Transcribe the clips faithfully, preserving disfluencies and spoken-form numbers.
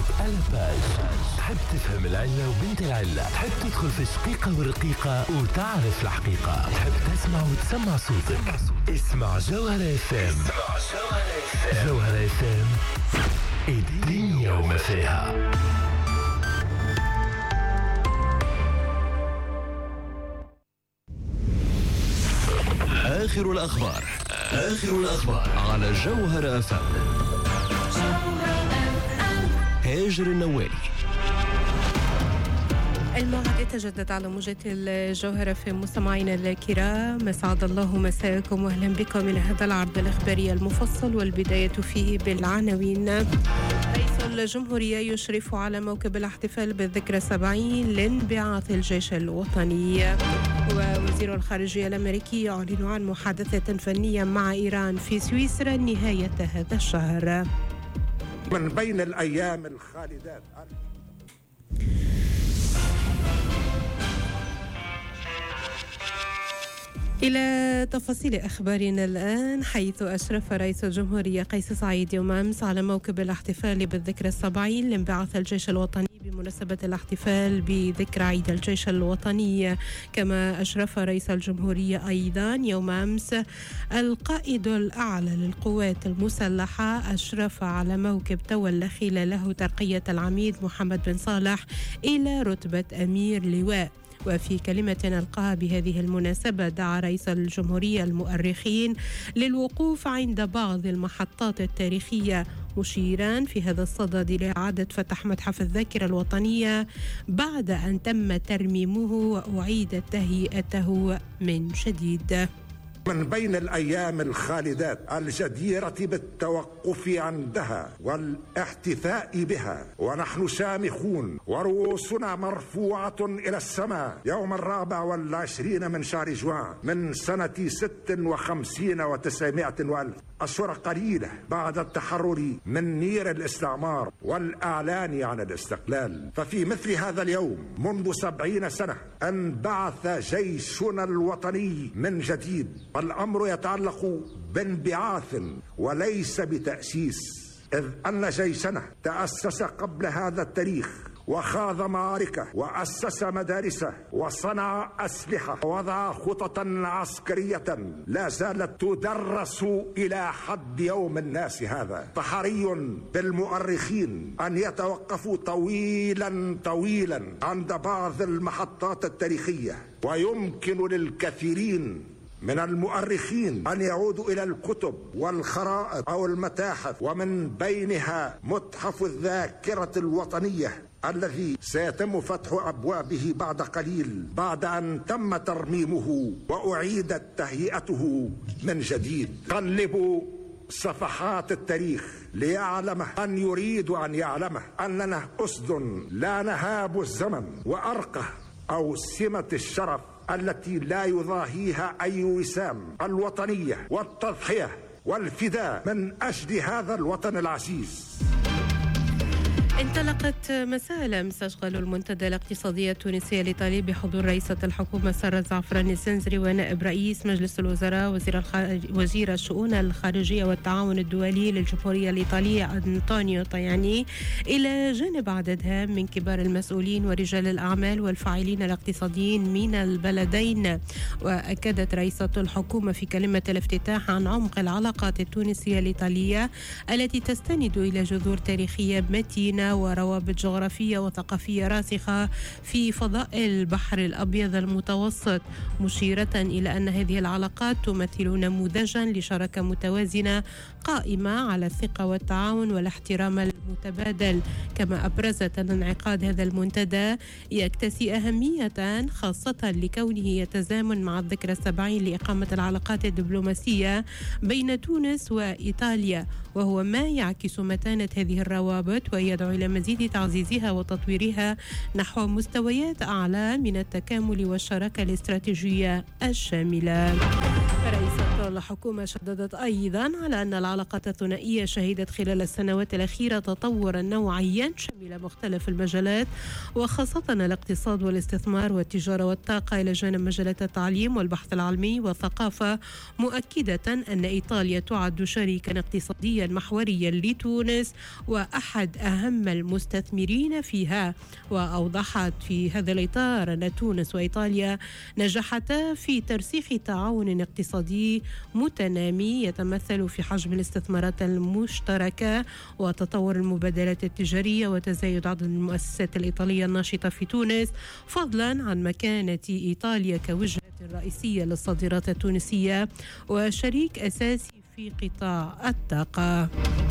ألا باج. تحب تفهم العلة وبنت العلة، تحب تدخل في الشقيقة والرقيقة وتعرف الحقيقة، تحب تسمع وتسمع صوتك. اسمع جوهرة اف ام. جوهرة اف ام، الدنيا وما فيها. آخر الأخبار آخر الأخبار على جوهرة اف ام. هاجر النوالي. الموعد يتجدد على موجة الجوهرة في مستمعينا الكرام. أسعد الله مساءكم وأهلا بكم إلى هذا العرض الإخباري المفصل، والبداية فيه بالعناوين. رئيس الجمهورية يشرف على موكب الاحتفال بالذكرى السبعين لانبعاث الجيش الوطني. ووزير الخارجية الأمريكي يعلن عن محادثة فنية مع إيران في سويسرا نهاية هذا الشهر. من بين الأيام الخالدات. إلى تفاصيل أخبارنا الآن، حيث أشرف رئيس الجمهورية قيس سعيد يوم أمس على موكب الاحتفال بالذكرى السبعين لانبعاث الجيش الوطني بمناسبة الاحتفال بذكرى عيد الجيش الوطني. كما أشرف رئيس الجمهورية أيضا يوم أمس القائد الأعلى للقوات المسلحة، أشرف على موكب تولى خلاله ترقية العميد محمد بن صالح إلى رتبة أمير لواء. وفي كلمة ألقاها بهذه المناسبة دعا رئيس الجمهورية المؤرخين للوقوف عند بعض المحطات التاريخية، مشيرا في هذا الصدد لإعادة فتح متحف الذاكرة الوطنية بعد أن تم ترميمه وأعيد تهيئته من جديد. من بين الأيام الخالدات الجديرة بالتوقف عندها والاحتفاء بها، ونحن شامخون ورؤوسنا مرفوعة إلى السماء، يوم الرابع والعشرين من شهر جوان من سنة ست وخمسين وتسعمائة وألف، أشهر قليلة بعد التحرر من نير الاستعمار والإعلان عن الاستقلال. ففي مثل هذا اليوم منذ سبعين سنة انبعث جيشنا الوطني من جديد. الأمر يتعلق بانبعاث وليس بتأسيس، إذ أن جيشنا تأسس قبل هذا التاريخ وخاض معاركه وأسس مدارسه وصنع أسلحة ووضع خططا عسكرية لا زالت تدرس إلى حد يوم الناس هذا. فحري بالمؤرخين أن يتوقفوا طويلا طويلا عند بعض المحطات التاريخية، ويمكن للكثيرين من المؤرخين أن يعودوا إلى الكتب والخرائط أو المتاحف، ومن بينها متحف الذاكرة الوطنية الذي سيتم فتح أبوابه بعد قليل بعد أن تم ترميمه وأعيدت تهيئته من جديد. قلبوا صفحات التاريخ ليعلم من يريد أن يعلمه أننا أسد لا نهاب الزمن، وأرقى أو سمة الشرف التي لا يضاهيها أي وسام، الوطنية والتضحية والفداء من أجل هذا الوطن العزيز. انطلقت مساء الأمس أشغال المنتدى الاقتصادي التونسي الإيطالي بحضور رئيسة الحكومة سارة زعفراني الزنزري ونائب رئيس مجلس الوزراء وزير الخارج وزير الشؤون الخارجية والتعاون الدولي للجمهورية الإيطالية أنطونيو طاياني، إلى جانب عدد هام من كبار المسؤولين ورجال الأعمال والفاعلين الاقتصاديين من البلدين. وأكدت رئيسة الحكومة في كلمة الافتتاح عن عمق العلاقات التونسية الإيطالية التي تستند إلى جذور تاريخية متينة وروابط جغرافية وثقافية راسخة في فضاء البحر الأبيض المتوسط، مشيرة إلى أن هذه العلاقات تمثل نموذجا لشراكة متوازنة قائمة على الثقة والتعاون والاحترام المتبادل. كما أبرزت أن انعقاد هذا المنتدى يكتسي أهمية خاصة لكونه يتزامن مع الذكرى السبعين لإقامة العلاقات الدبلوماسية بين تونس وإيطاليا، وهو ما يعكس متانة هذه الروابط ويدعو إلى مزيد تعزيزها وتطويرها نحو مستويات أعلى من التكامل والشراكة الاستراتيجية الشاملة. رئيسة الحكومة شددت أيضا على أن العلاقات الثنائية شهدت خلال السنوات الأخيرة تطورا نوعيا شمل مختلف المجالات، وخاصة الاقتصاد والاستثمار والتجارة والطاقة، إلى جانب مجالات التعليم والبحث العلمي والثقافة، مؤكدة أن إيطاليا تعد شريكا اقتصاديا محوريا لتونس وأحد أهم المستثمرين فيها. وأوضحت في هذا الإطار أن تونس وإيطاليا نجحتا في ترسيخ تعاون اقتصادي متنامي يتمثل في حجم الاستثمارات المشتركة وتطور المبادلات التجارية وتزايد عدد المؤسسات الإيطالية الناشطة في تونس، فضلا عن مكانة إيطاليا كوجهة رئيسية للصادرات التونسية وشريك أساسي في قطاع الطاقة.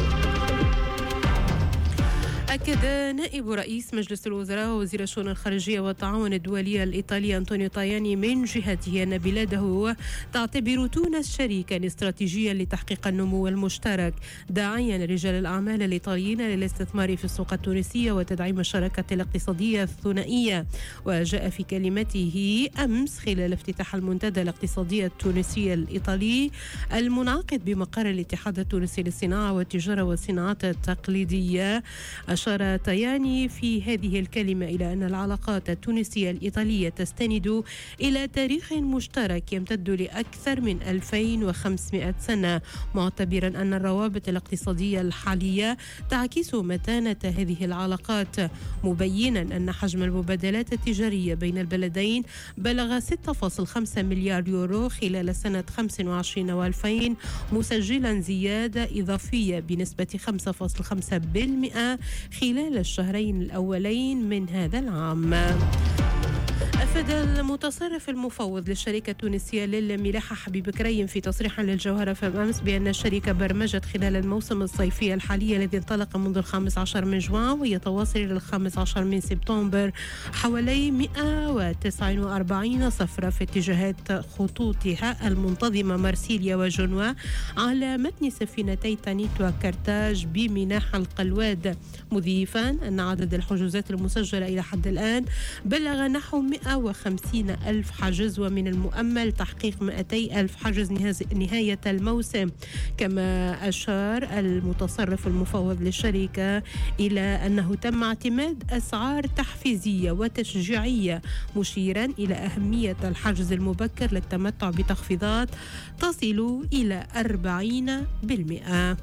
أكد نائب رئيس مجلس الوزراء ووزير الشؤون الخارجية والتعاون الدولي الإيطالي أنطونيو تاياني من جهته أن بلاده تعتبر تونس شريكا استراتيجيا لتحقيق النمو المشترك، داعيا رجال الأعمال الإيطاليين للاستثمار في السوق التونسية وتدعيم الشراكة الاقتصادية الثنائية. وجاء في كلمته أمس خلال افتتاح المنتدى الاقتصادي التونسي الإيطالي المنعقد بمقر الاتحاد التونسي للصناعة والتجارة والصناعات التقليدية. أشار تاياني في هذه الكلمة إلى أن العلاقات التونسية الإيطالية تستند إلى تاريخ مشترك يمتد لأكثر من ألفين وخمسمائة سنة، معتبرا أن الروابط الاقتصادية الحالية تعكس متانة هذه العلاقات، مبينا أن حجم المبادلات التجارية بين البلدين بلغ ستة فاصلة خمسة مليار يورو خلال سنة خمسة وعشرين وألفين، مسجلا زيادة إضافية بنسبة خمسة فاصلة خمسة بالمئة خلال الشهرين الأولين من هذا العام. أفاد المتصرف المفوض للشركة التونسية للملاحة حبيب كريم في تصريح للجوهرة فم أمس بأن الشركة برمجت خلال الموسم الصيفي الحالي الذي انطلق منذ الخامس عشر من جوان ويتواصل إلى الخامس عشر من سبتمبر حوالي مئة وتسعة وأربعين سفرة في اتجاهات خطوطها المنتظمة مرسيليا وجنوا على متن سفينتي تانيت وكرتاج بميناء القلواد، مضيفا أن عدد الحجوزات المسجلة إلى حد الآن بلغ نحو مئة وخمسين ألف حجز، ومن المؤمل تحقيق مئتي ألف حجز نهاية الموسم. كما أشار المتصرف المفوض للشركة إلى أنه تم اعتماد أسعار تحفيزية وتشجيعية، مشيرا إلى أهمية الحجز المبكر للتمتع بتخفيضات تصل إلى أربعين بالمئة.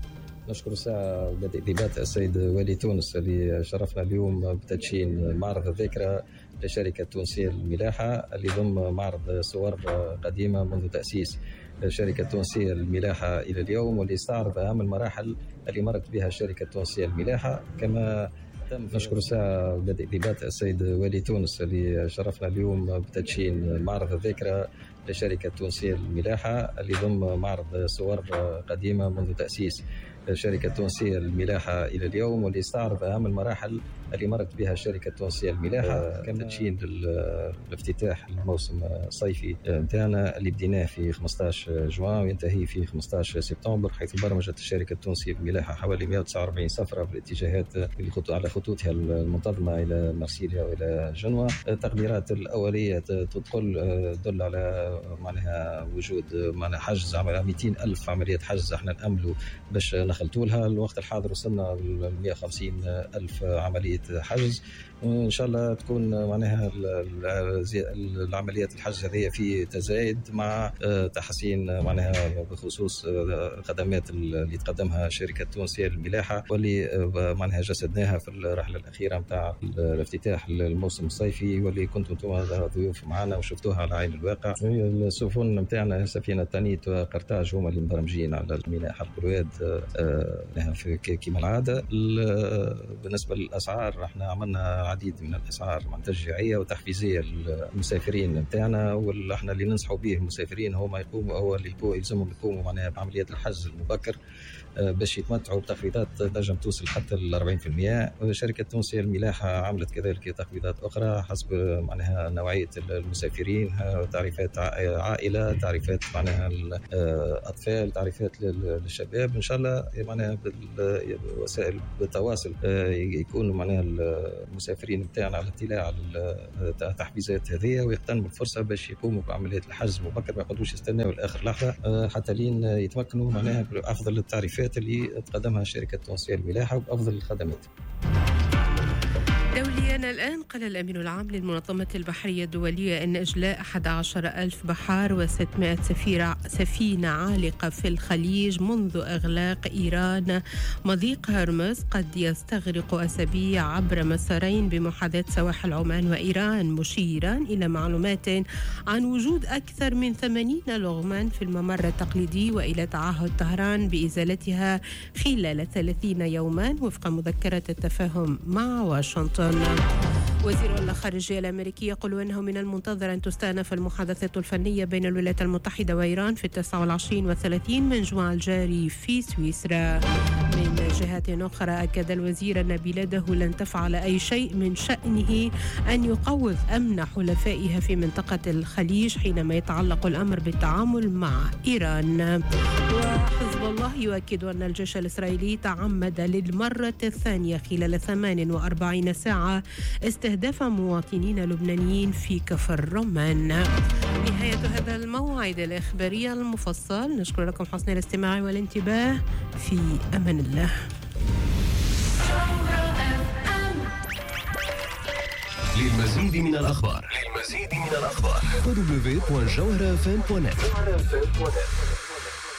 نشكر ساعة بذات السيد والي تونس اللي شرفنا اليوم بتدشين معرض الذاكرة للشركة التونسية للملاحة اللي ضم معرض صور قديمة منذ تأسيس الشركة التونسية للملاحة إلى اليوم، واللي استعرض أهم المراحل اللي مرت بها الشركة التونسية للملاحة. كما نشكر ساعة بذات السيد والي تونس اللي شرفنا اليوم بتدشين معرض الذاكرة للشركة التونسية للملاحة اللي ضم معرض صور قديمة منذ تأسيس الشركة التونسية للملاحة إلى اليوم، واللي استعرض أهم المراحل اللي مرت بها الشركة التونسية للملاحة. كان تدشين الافتتاح الموسم الصيفي نتاعنا اللي بديناه في خمسة عشر جوان وينتهي في خمسة عشر سبتمبر، حيث برمجت الشركة التونسية للملاحة حوالي مئة وتسعة وأربعين سفرة بالاتجاهات على خطوطها المنتظمة إلى مرسيليا وإلى جنوا. التقديرات الأولية تدخل تدل على معناها وجود معناها حجز على مئتين ألف عملية حجز احنا نأملوا باش نخلطوا لها. الوقت الحاضر وصلنا ل مئة وخمسين ألف عملية حجز، وإن شاء الله تكون معناها العمليات الحجز هذه في تزايد مع تحسين معناها بخصوص الخدمات اللي تقدمها الشركة التونسية للملاحة، واللي معناها جسدناها في الرحلة الأخيرة متاع الافتتاح الموسم الصيفي، واللي كنتم انتم ضيوف معنا وشفتوها على عين الواقع. السفن متاعنا سفينة تانيت وقرطاج هما اللي مبرمجين على الميناء القلواد في كما العادة. بالنسبة للأسعار احنا عملنا العديد من الأسعار تشجيعية وتحفيزية للمسافرين متاعنا، واللي احنا اللي ننصحوا به المسافرين هو ما يقوموا هو اللي يلزمهم يقوموا معناها بعملية الحجز المبكر باش يتمتعوا بتخفيضات تنجم توصل حتى ل أربعين بالمئة. الشركة التونسية للملاحة عملت كذلك تخفيضات أخرى حسب معناها نوعية المسافرين، تعريفات عائلة، تعريفات معناها الأطفال، تعريفات للشباب. إن شاء الله معناها بالوسائل التواصل يكونوا معناها المسافرين بتاعنا على اطلاع على التحفيزات هذه ويغتنموا الفرصة باش يقوموا بعملية الحجز مبكر، ما يقعدوش يستناوا لآخر لحظة حتى لين يتمكنوا معناها بأفضل التعريفات اللي تقدمها الشركة التونسية للملاحة وبأفضل الخدمات. دوليا الآن قال الأمين العام للمنظمة البحرية الدولية أن إجلاء أحد عشر ألف بحار وستمائة سفينة عالقة في الخليج منذ إغلاق إيران مضيق هرمز قد يستغرق أسابيع عبر مسارين بمحاذاة سواحل عمان وإيران، مشيرا إلى معلومات عن وجود أكثر من ثمانين لغما في الممر التقليدي وإلى تعهد طهران بإزالتها خلال ثلاثين يوما وفق مذكرة التفاهم مع واشنطن. وزير الخارجية الأمريكي يقول أنه من المنتظر أن تستأنف المحادثات الفنية بين الولايات المتحدة وإيران في التاسع والعشرين والثلاثين من جوان الجاري في سويسرا. من جهة أخرى أكد الوزير أن بلاده لن تفعل أي شيء من شأنه أن يقوض أمن حلفائها في منطقة الخليج حينما يتعلق الأمر بالتعامل مع إيران. وحزب الله يؤكد أن الجيش الإسرائيلي تعمد للمرة الثانية خلال ثمان وأربعين ساعة استهداف مواطنين لبنانيين في كفر رمان. نهاية هذا الموعد الإخباري المفصل، نشكر لكم حسن الاستماع والانتباه، في أمان الله. للمزيد من الأخبار للمزيد من الأخبار دبليو دبليو دوت جوهرة إف إم دوت نت.